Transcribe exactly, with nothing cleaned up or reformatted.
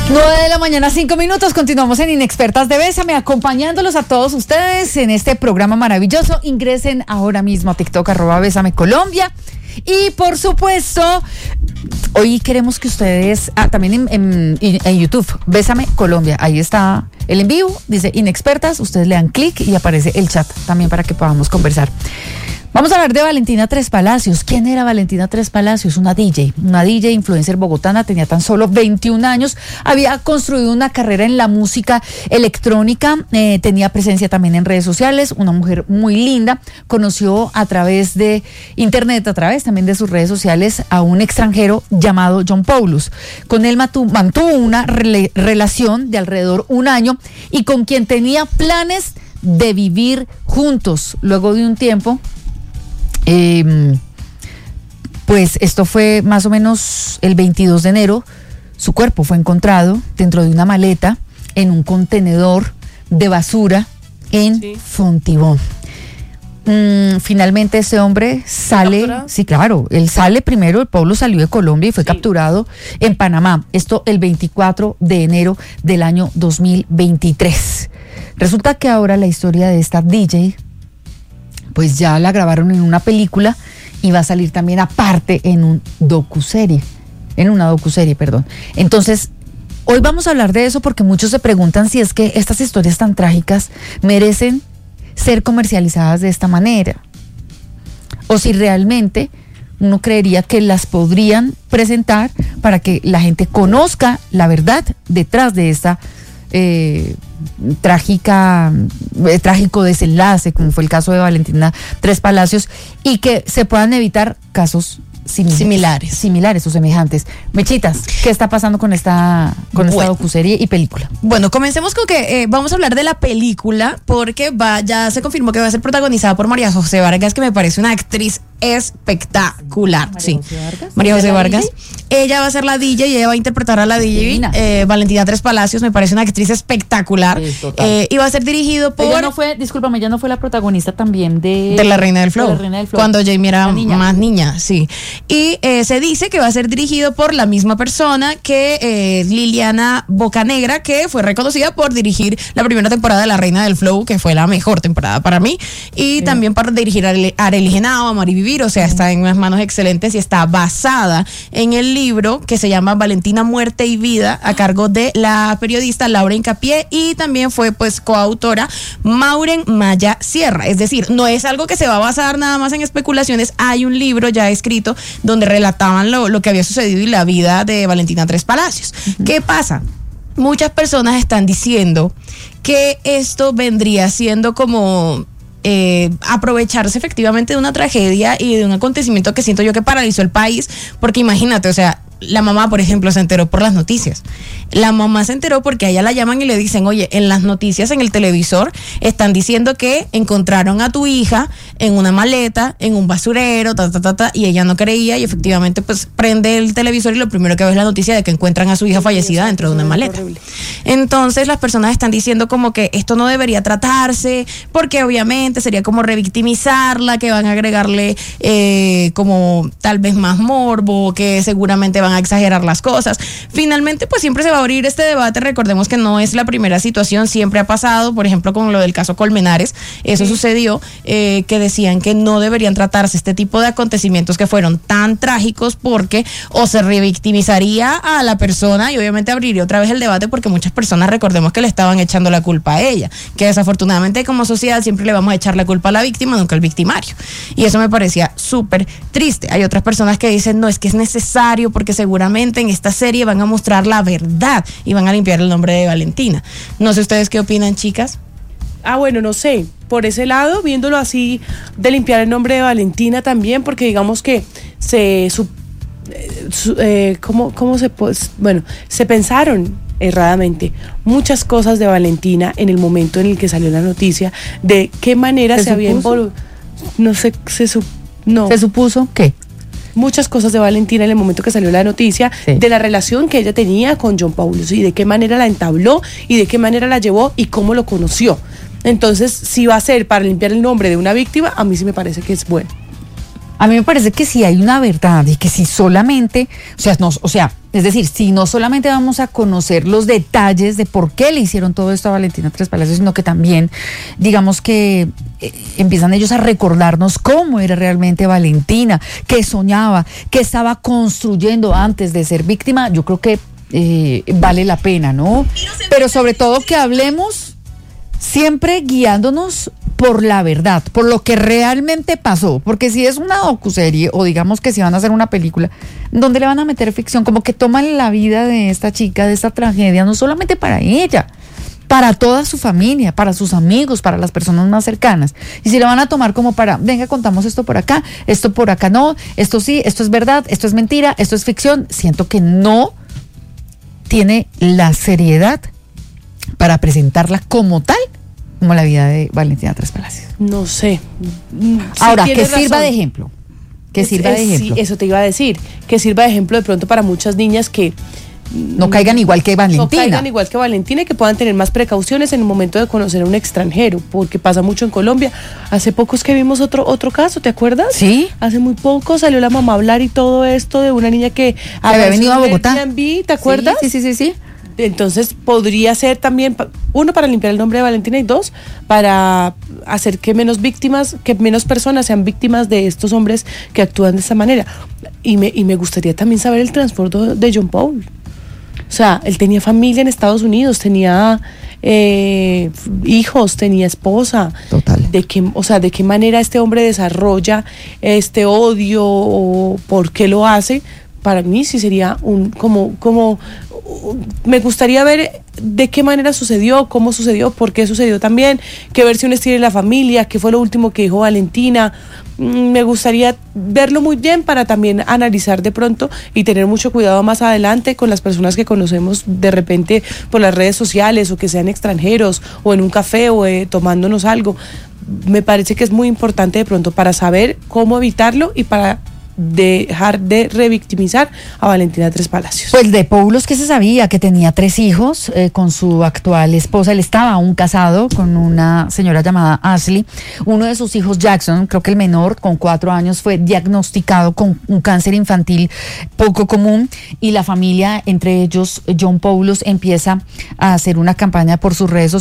nueve de la mañana, cinco minutos. Continuamos en Inexpertas de Bésame, acompañándolos a todos ustedes en este programa maravilloso. Ingresen ahora mismo a TikTok, arroba Bésame Colombia. Y por supuesto, hoy queremos que ustedes, ah, también en, en, en YouTube, Bésame Colombia, ahí está el en vivo, dice Inexpertas, ustedes le dan clic y aparece el chat también para que podamos conversar. Vamos a hablar de Valentina Tres Palacios. ¿Quién era Valentina Tres Palacios? Una D J, una D J influencer bogotana, tenía tan solo veintiún años, había construido una carrera en la música electrónica, eh, tenía presencia también en redes sociales, una mujer muy linda, conoció a través de internet, a través también de sus redes sociales, a un extranjero llamado John Paulus. Con él mantuvo una rela- relación de alrededor un año y con quien tenía planes de vivir juntos. Luego de un tiempo, Eh, pues esto fue más o menos el veintidós de enero, su cuerpo fue encontrado dentro de una maleta en un contenedor de basura en sí. Fontibón. Mm, finalmente ese hombre sale, sí claro, él sale primero, el pueblo salió de Colombia y fue sí. capturado en Panamá, esto el veinticuatro de enero del año dos mil veintitrés. Resulta que ahora la historia de esta D J pues ya la grabaron en una película y va a salir también aparte en un docuserie, en una docuserie, perdón. Entonces, hoy vamos a hablar de eso porque muchos se preguntan si es que estas historias tan trágicas merecen ser comercializadas de esta manera, o si realmente uno creería que las podrían presentar para que la gente conozca la verdad detrás de esta Eh, trágica, eh, trágico desenlace, como fue el caso de Valentina Tres Palacios, y que se puedan evitar casos similares, similares, similares o semejantes. Mechitas, ¿qué está pasando con esta, con bueno, esta docuserie y película? Bueno, comencemos con que eh, vamos a hablar de la película porque va, ya se confirmó que va a ser protagonizada por María José Vargas, que me parece una actriz espectacular. María sí. José Vargas. María José Vargas. Ella va a ser la D J y ella va a interpretar a la D J. Eh, Valentina Tres Palacios me parece una actriz espectacular. Sí, eh, y va a ser dirigido por. Ella no fue, discúlpame, ella no fue la protagonista también de. De La Reina del Flow. De La Reina del Flow. Cuando Jamie era niña. más niña, sí. Y eh, se dice que va a ser dirigido por la misma persona que eh, Liliana Bocanegra, que fue reconocida por dirigir la primera temporada de La Reina del Flow, que fue la mejor temporada para mí. Y sí. también para dirigir a Arely Genao, a Mari Vivir, o sea, está en unas manos excelentes y está basada en el libro que se llama Valentina, Muerte y Vida, a cargo de la periodista Laura Hincapié, y también fue pues coautora Mauren Maya Sierra. Es decir, no es algo que se va a basar nada más en especulaciones, hay un libro ya escrito donde relataban lo, lo que había sucedido y la vida de Valentina Tres Palacios. Uh-huh. ¿Qué pasa? Muchas personas están diciendo que esto vendría siendo como Eh, aprovecharse efectivamente de una tragedia y de un acontecimiento que siento yo que paralizó el país, porque imagínate, o sea, la mamá, por ejemplo, se enteró por las noticias. La mamá se enteró porque a ella la llaman y le dicen, oye, en las noticias, en el televisor, están diciendo que encontraron a tu hija en una maleta, en un basurero, ta, ta, ta, ta, y ella no creía, y efectivamente, pues, prende el televisor y lo primero que ve es la noticia de que encuentran a su hija fallecida dentro de una maleta. Entonces, las personas están diciendo como que esto no debería tratarse, porque obviamente sería como revictimizarla, que van a agregarle eh, como tal vez más morbo, que seguramente van a exagerar las cosas. Finalmente, pues siempre se va a abrir este debate. Recordemos que no es la primera situación, siempre ha pasado, por ejemplo, con lo del caso Colmenares, eso sí. sucedió, eh, que decían que no deberían tratarse este tipo de acontecimientos que fueron tan trágicos, porque o se revictimizaría a la persona y obviamente abriría otra vez el debate, porque muchas personas, recordemos que le estaban echando la culpa a ella, que desafortunadamente como sociedad siempre le vamos a echar la culpa a la víctima, nunca al victimario, y eso me parecía súper triste. Hay otras personas que dicen, no, es que es necesario porque seguramente en esta serie van a mostrar la verdad y van a limpiar el nombre de Valentina. No sé ustedes qué opinan, chicas. Ah, bueno, no sé, por ese lado, viéndolo así, de limpiar el nombre de Valentina también, porque digamos que se, su, eh, su, eh, ¿cómo, cómo se, pues, bueno, se pensaron erradamente muchas cosas de Valentina en el momento en el que salió la noticia, de qué manera se, se había involucrado, no sé, se, su, no. ¿Se supuso qué? Muchas cosas de Valentina en el momento que salió la noticia, sí. de la relación que ella tenía con John Paulus y de qué manera la entabló y de qué manera la llevó y cómo lo conoció. Entonces, si va a ser para limpiar el nombre de una víctima, a mí sí me parece que es bueno. A mí me parece que si hay una verdad y que si solamente, o sea, no, o sea, Es decir, si no solamente vamos a conocer los detalles de por qué le hicieron todo esto a Valentina Tres Palacios, sino que también, digamos que eh, empiezan ellos a recordarnos cómo era realmente Valentina, qué soñaba, qué estaba construyendo antes de ser víctima. Yo creo que eh, vale la pena, ¿no? Pero sobre todo que hablemos siempre guiándonos por la verdad, por lo que realmente pasó, porque si es una docuserie o digamos que si van a hacer una película, ¿dónde le van a meter ficción? Como que toman la vida de esta chica, de esta tragedia, no solamente para ella, para toda su familia, para sus amigos, para las personas más cercanas. Y si la van a tomar como para, venga, contamos esto por acá, esto por acá no, esto sí, esto es verdad, esto es mentira, esto es ficción, siento que no tiene la seriedad para presentarla como tal, como la vida de Valentina Tres Palacios. No sé. Sí, ahora, que tienes sirva razón. de ejemplo. Que Es- sirva de es- ejemplo. Sí, eso te iba a decir. Que sirva de ejemplo de pronto para muchas niñas que No caigan igual que Valentina. no caigan igual que Valentina y que puedan tener más precauciones en el momento de conocer a un extranjero, porque pasa mucho en Colombia. Hace poco es que vimos otro otro caso, ¿te acuerdas? Sí. Hace muy poco salió la mamá a hablar y todo esto de una niña que había venido a en Bogotá. Airbnb, ¿te acuerdas? Sí, sí, sí, sí. Entonces podría ser también, pa- uno, para limpiar el nombre de Valentina y dos, para hacer que menos víctimas, que menos personas sean víctimas de estos hombres que actúan de esta manera. Y me, y me gustaría también saber el trasfondo de John Paul. O sea, él tenía familia en Estados Unidos, tenía eh, hijos, tenía esposa. Total. De qué, o sea, de qué manera este hombre desarrolla este odio o por qué lo hace. Para mí sí sería un como como uh, me gustaría ver de qué manera sucedió, cómo sucedió, por qué sucedió también, qué versiones tiene la familia, qué fue lo último que dijo Valentina. Mm, Me gustaría verlo muy bien para también analizar de pronto y tener mucho cuidado más adelante con las personas que conocemos de repente por las redes sociales o que sean extranjeros o en un café o eh, tomándonos algo. Me parece que es muy importante de pronto para saber cómo evitarlo y para dejar de revictimizar a Valentina Tres Palacios. Pues de Poulos, que se sabía que tenía tres hijos eh, con su actual esposa. Él estaba aún casado con una señora llamada Ashley. Uno de sus hijos, Jackson, creo que el menor, con cuatro años, fue diagnosticado con un cáncer infantil poco común, y la familia, entre ellos John Poulos, empieza a hacer una campaña por sus redes sociales